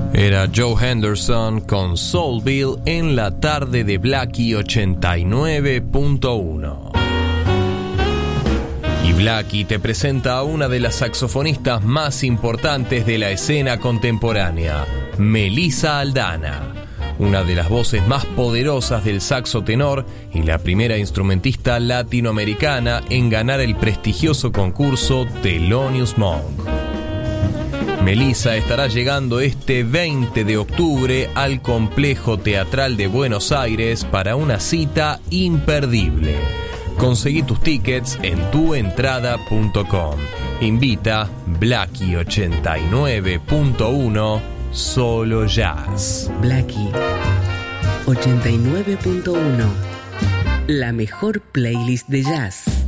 Era Joe Henderson con Soulville en la tarde de Blackie 89.1. Y Blackie te presenta a una de las saxofonistas más importantes de la escena contemporánea, Melissa Aldana, una de las voces más poderosas del saxo tenor y la primera instrumentista latinoamericana en ganar el prestigioso concurso Thelonious Monk. Melissa estará llegando este 20 de octubre al Complejo Teatral de Buenos Aires para una cita imperdible. Conseguí tus tickets en tuentrada.com. Invita Blackie 89.1, solo jazz. Blackie 89.1, la mejor playlist de jazz.